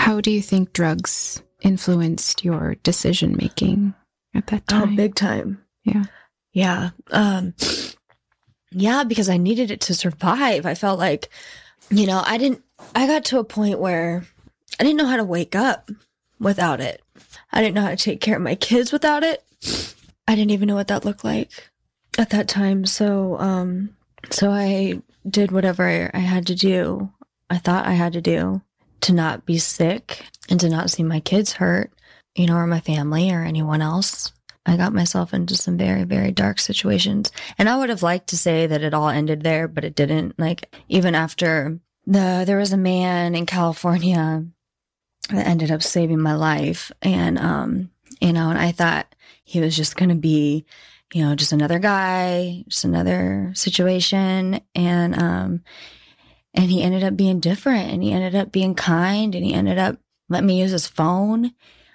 How do you think drugs influenced your decision making at that time? Oh, big time. Yeah. Yeah. Yeah, because I needed it to survive. I felt like, I got to a point where I didn't know how to wake up without it. I didn't know how to take care of my kids without it. I didn't even know what that looked like at that time. So I did whatever I had to do. I thought I had to do to not be sick and to not see my kids hurt, or my family or anyone else. I got myself into some very, very dark situations. And I would have liked to say that it all ended there, but it didn't. Like, even after there was a man in California that ended up saving my life. And, and I thought he was just going to be, just another guy, just another situation. And he ended up being different, and he ended up being kind, and he ended up letting me use his phone.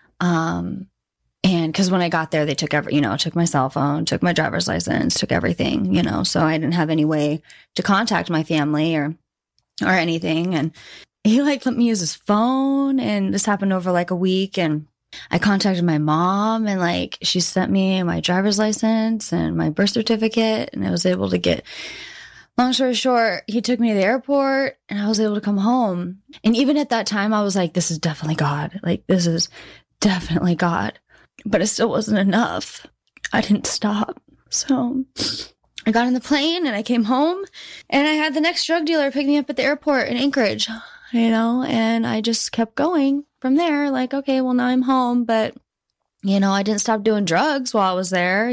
And because when I got there, they took took my cell phone, took my driver's license, took everything, so I didn't have any way to contact my family or anything. And he let me use his phone, and this happened over like a week. And I contacted my mom, and she sent me my driver's license and my birth certificate, and I was able to get, long story short, he took me to the airport, and I was able to come home. And even at that time, I was like, this is definitely God. This is definitely God. But it still wasn't enough. I didn't stop. So I got on the plane and I came home, and I had the next drug dealer pick me up at the airport in Anchorage, and I just kept going from there. Okay, well, now I'm home, but, I didn't stop doing drugs while I was there.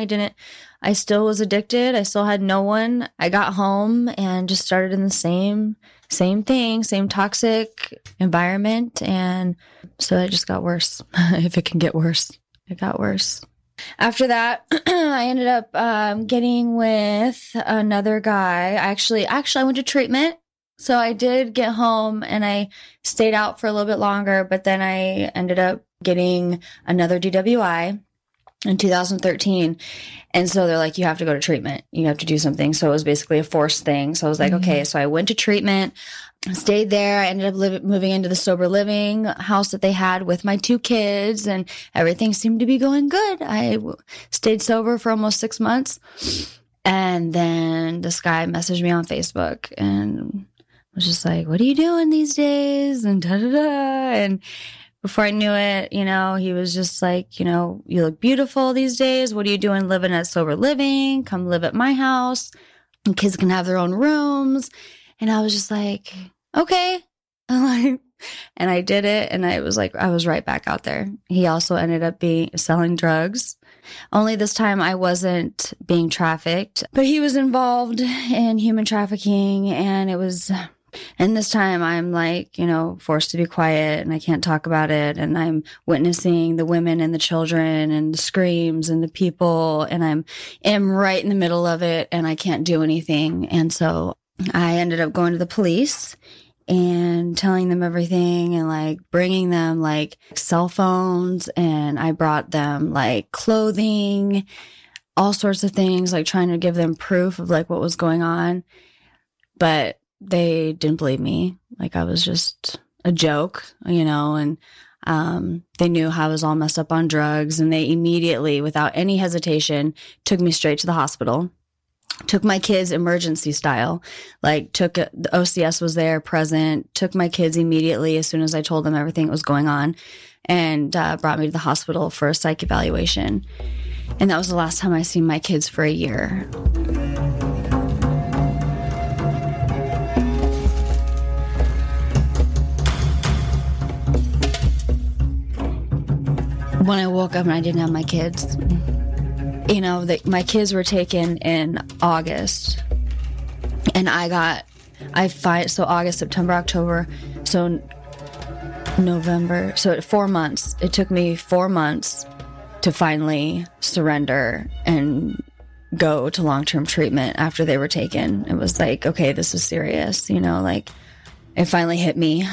I still was addicted. I still had no one. I got home and just started in the same thing, same toxic environment. And so it just got worse. If it can get worse, it got worse. After that, I ended up getting with another guy. Actually, I went to treatment. So I did get home and I stayed out for a little bit longer, but then I ended up getting another DWI in 2013. And so they're like, you have to go to treatment. You have to do something. So it was basically a forced thing. So I was like, okay. So I went to treatment, stayed there. I ended up moving into the sober living house that they had with my 2 kids, and everything seemed to be going good. I stayed sober for almost 6 months. And then this guy messaged me on Facebook and was just like, what are you doing these days? And da-da-da. And before I knew it, he was just like, you look beautiful these days. What are you doing living at sober living? Come live at my house. And kids can have their own rooms. And I was just like, okay. And I did it. And I was right back out there. He also ended up selling drugs. Only this time I wasn't being trafficked, but he was involved in human trafficking, and this time I'm forced to be quiet, and I can't talk about it. And I'm witnessing the women and the children and the screams and the people, and am right in the middle of it, and I can't do anything. And so I ended up going to the police and telling them everything, and bringing them cell phones, and I brought them clothing, all sorts of things, trying to give them proof of what was going on. But they didn't believe me. I was just a joke, and they knew how I was all messed up on drugs, and they immediately, without any hesitation, took me straight to the hospital. Took my kids emergency style, the OCS was there present, took my kids immediately as soon as I told them everything that was going on, and brought me to the hospital for a psych evaluation. And that was the last time I seen my kids for a year. When I woke up and I didn't have my kids, my kids were taken in August, and so August, September, October, so November, so 4 months. It took me 4 months to finally surrender and go to long-term treatment after they were taken. It was okay, this is serious, it finally hit me.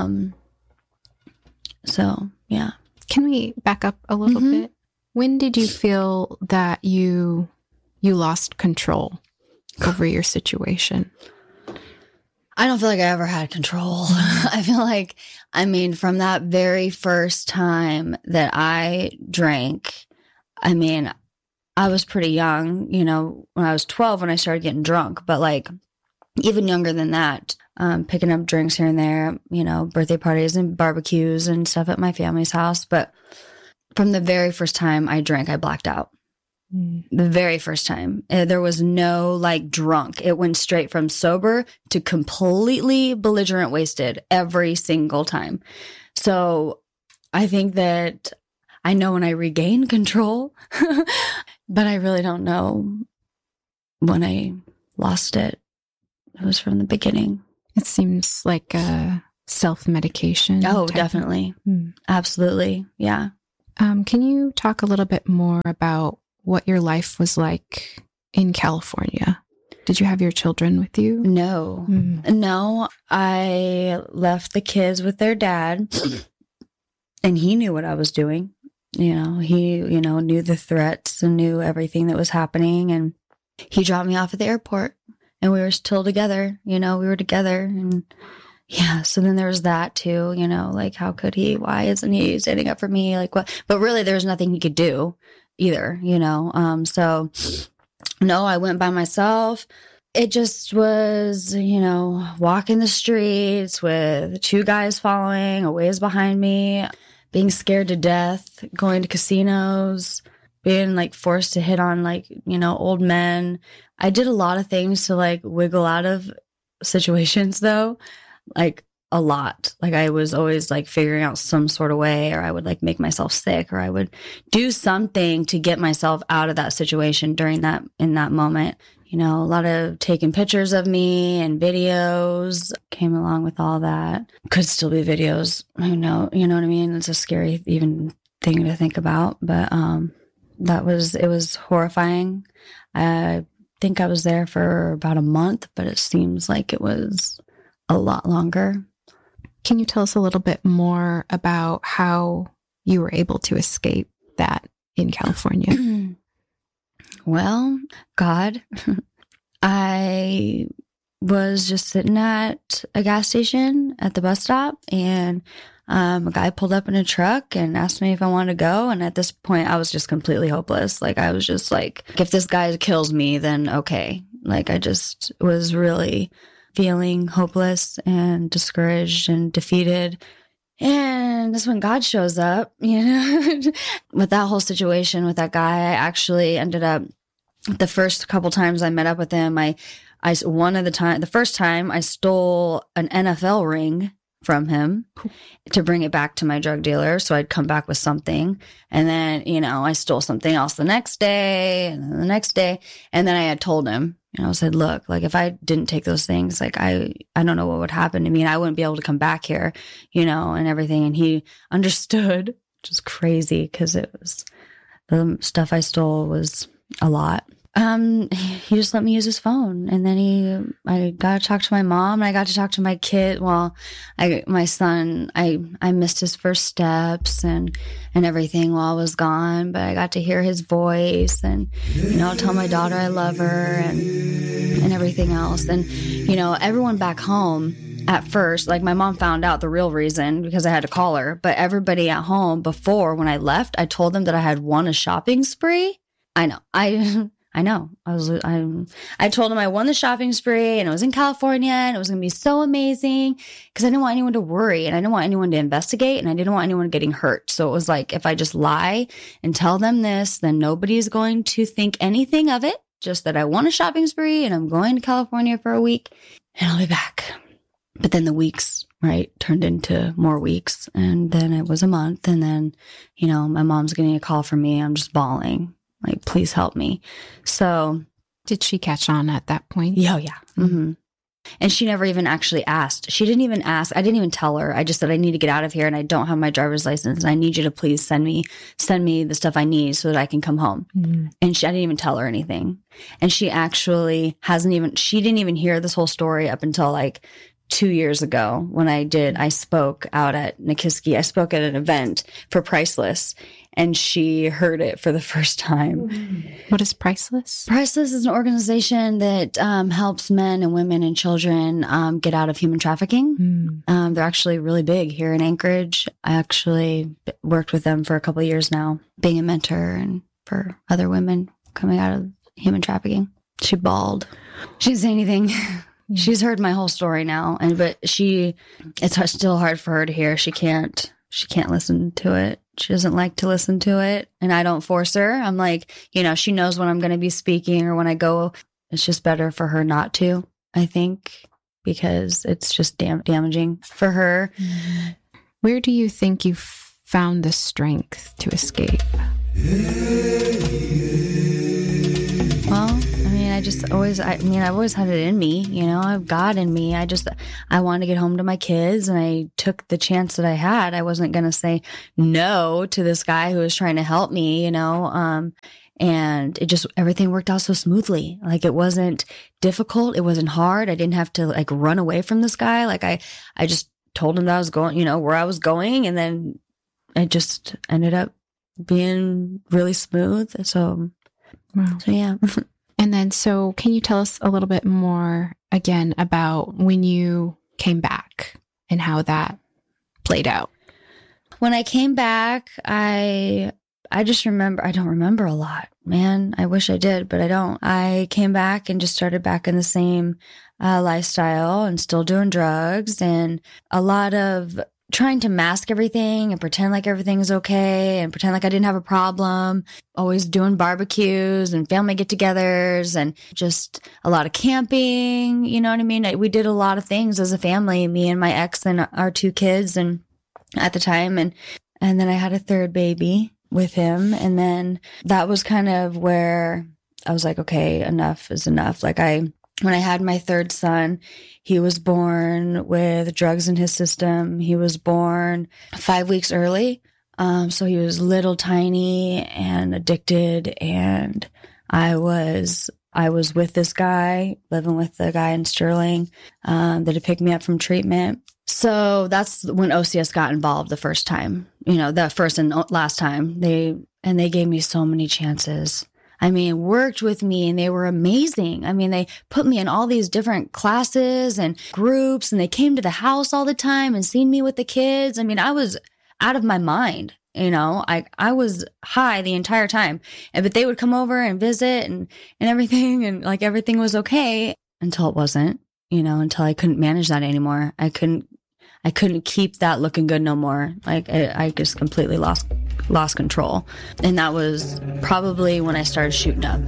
So, yeah. Can we back up a little bit? When did you feel that you lost control over your situation? I don't feel like I ever had control. I feel like, I mean, from that very first time that I drank, I mean, I was pretty young, you know, when I was 12 when I started getting drunk, but like even younger than that, picking up drinks here and there, you know, birthday parties and barbecues and stuff at my family's house. But from the very first time I drank, I blacked out. The very first time. There was no like drunk. It went straight from sober to completely belligerent wasted every single time. So I think that I know when I regained control, but I really don't know when I lost it. It was from the beginning. It seems like a self-medication. Oh, definitely. Absolutely. Yeah. Can you talk a little bit more about what your life was like in California? Did you have your children with you? No. No, I left the kids with their dad and he knew what I was doing. You know, he, you know, knew the threats and knew everything that was happening. And he dropped me off at the airport and we were still together, you know, we were together. And yeah, so then there was that too, you know, like how could he, why isn't he standing up for me? Like what, but really there was nothing he could do either, you know? So no, I went by myself. It just was, you know, walking the streets with two guys following a ways behind me, being scared to death, going to casinos, being like forced to hit on like, you know, old men. I did a lot of things to like wiggle out of situations though, like a lot. Like I was always like figuring out some sort of way, or I would like make myself sick, or I would do something to get myself out of that situation in that moment. You know, a lot of taking pictures of me and videos came along with all that. Could still be videos, you know what I mean? It's a scary even thing to think about, but it was horrifying. I think I was there for about a month, but it seems like it was a lot longer. Can you tell us a little bit more about how you were able to escape that in California? Well, God, I was just sitting at a gas station at the bus stop, and a guy pulled up in a truck and asked me if I wanted to go. And at this point, I was just completely hopeless. Like, I was just like, if this guy kills me, then okay. Like, I just was really feeling hopeless and discouraged and defeated. And that's when God shows up, you know. With that whole situation with that guy, I actually ended up, the first couple times I met up with him, the first time I stole an NFL ring from him to bring it back to my drug dealer. So I'd come back with something. And then, you know, I stole something else the next day and then the next day. And then I had told him, you know, I said, look, like if I didn't take those things, like I don't know what would happen to me and I wouldn't be able to come back here, you know, and everything. And he understood, which is crazy because it was, the stuff I stole was a lot. He just let me use his phone, and then I got to talk to my mom, and I got to talk to my kid. Well, my son, I missed his first steps and everything while I was gone, but I got to hear his voice and, you know, tell my daughter I love her and everything else. And, you know, everyone back home at first, like my mom found out the real reason because I had to call her, but everybody at home before when I left, I told them that I had won a shopping spree. I know. I told him I won the shopping spree and it was in California and it was going to be so amazing because I didn't want anyone to worry and I didn't want anyone to investigate and I didn't want anyone getting hurt. So it was like, if I just lie and tell them this, then nobody's going to think anything of it. Just that I won a shopping spree and I'm going to California for a week and I'll be back. But then the weeks, right, turned into more weeks. And then it was a month. And then, you know, my mom's getting a call from me. I'm just bawling. Like, please help me. So. Did she catch on at that point? Yeah. Mm-hmm. And she never even actually asked. She didn't even ask. I didn't even tell her. I just said, I need to get out of here and I don't have my driver's license and I need you to please send me the stuff I need so that I can come home. Mm-hmm. And I didn't even tell her anything. And she actually she didn't even hear this whole story up until like 2 years ago when I spoke out at Nikiski. I spoke at an event for Priceless, and she heard it for the first time. What is Priceless? Priceless is an organization that helps men and women and children get out of human trafficking. They're actually really big here in Anchorage. I actually worked with them for a couple of years now, being a mentor and for other women coming out of human trafficking. She bawled. She didn't say anything. She's heard my whole story now, but it's still hard for her to hear. She can't listen to it. She doesn't like to listen to it, and I don't force her. I'm like, she knows when I'm going to be speaking or when I go. It's just better for her not to, I think, because it's just damaging for her. Where do you think you found the strength to escape? Well, I've always had it in me, I've God in me. I wanted to get home to my kids, and I took the chance that I had. I wasn't going to say no to this guy who was trying to help me, and everything worked out so smoothly. Like, it wasn't difficult. It wasn't hard. I didn't have to run away from this guy. Like, I just told him that I was going, where I was going. And then it just ended up being really smooth. So, wow. So yeah. And then, so can you tell us a little bit more again about when you came back and how that played out? When I came back, I just remember, I don't remember a lot, man. I wish I did, but I don't. I came back and just started back in the same lifestyle and still doing drugs and a lot of trying to mask everything and pretend like everything's okay and pretend like I didn't have a problem, always doing barbecues and family get-togethers and just a lot of camping, you know what I mean? We did a lot of things as a family, me and my ex and our 2 kids and at the time. And then I had a 3rd baby with him. And then that was kind of where I was like, okay, enough is enough. When I had my 3rd son, he was born with drugs in his system. He was born 5 weeks early. So he was little tiny and addicted. And I was with this guy, living with the guy in Sterling, that had picked me up from treatment. So that's when OCS got involved the first time, the first and last time. They gave me so many chances. Worked with me and they were amazing. They put me in all these different classes and groups and they came to the house all the time and seen me with the kids. I was out of my mind, I was high the entire time, but they would come over and visit and everything. And everything was okay until it wasn't, until I couldn't manage that anymore. I couldn't keep that looking good no more. I just completely lost control. And that was probably when I started shooting up.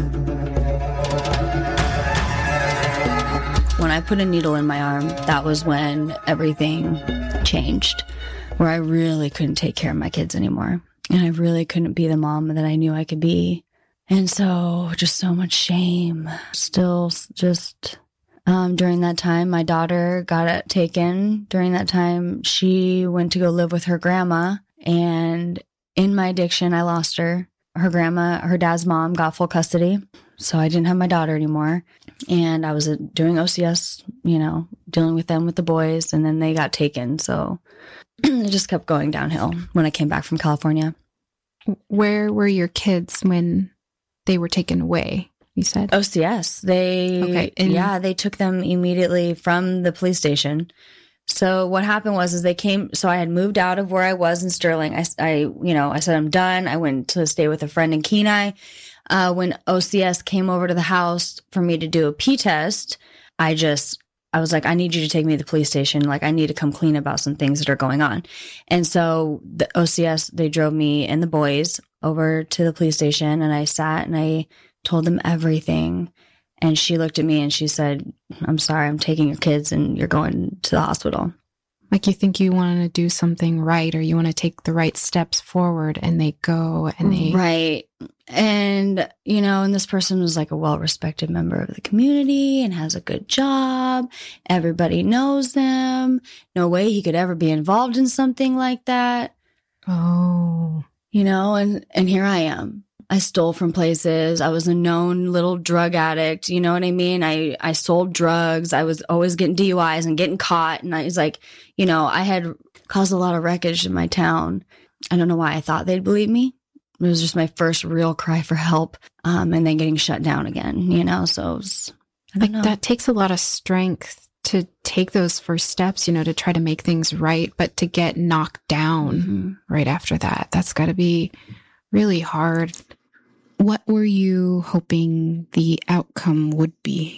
When I put a needle in my arm, that was when everything changed, where I really couldn't take care of my kids anymore. And I really couldn't be the mom that I knew I could be. And so just so much shame. Still just during that time, my daughter got taken. During that time, she went to go live with her grandma. And in my addiction, I lost her. Her grandma, her dad's mom, got full custody. So I didn't have my daughter anymore. And I was doing OCS, dealing with them with the boys. And then they got taken. So it just kept going downhill when I came back from California. Where were your kids when they were taken away? You said OCS. They took them immediately from the police station. So what happened was they came. So I had moved out of where I was in Sterling. I said I'm done. I went to stay with a friend in Kenai. When OCS came over to the house for me to do a P test, I was like, I need you to take me to the police station. I need to come clean about some things that are going on. And so the OCS, they drove me and the boys over to the police station, and I sat and I told them everything. And she looked at me and she said, I'm sorry, I'm taking your kids and you're going to the hospital. You think you want to do something right, or you want to take the right steps forward, and they go and they... Right. And, and this person was a well-respected member of the community and has a good job. Everybody knows them. No way he could ever be involved in something like that. Oh. And here I am. I stole from places. I was a known little drug addict. You know what I mean? I sold drugs. I was always getting DUIs and getting caught. And I was like, you know, I had caused a lot of wreckage in my town. I don't know why I thought they'd believe me. It was just my first real cry for help. And then getting shut down again, you know? So it was, I don't know. That takes a lot of strength to take those first steps, you know, to try to make things right, but to get knocked down right after that, that's got to be really hard. What were you hoping the outcome would be?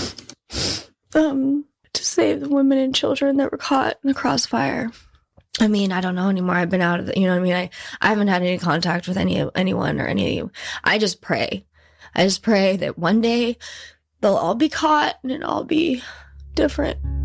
To save the women and children that were caught in the crossfire. I mean, I don't know anymore. I've been out of the, you know what I mean? I haven't had any contact with anyone or any of you. I just pray. I just pray that one day they'll all be caught and it'll all be different.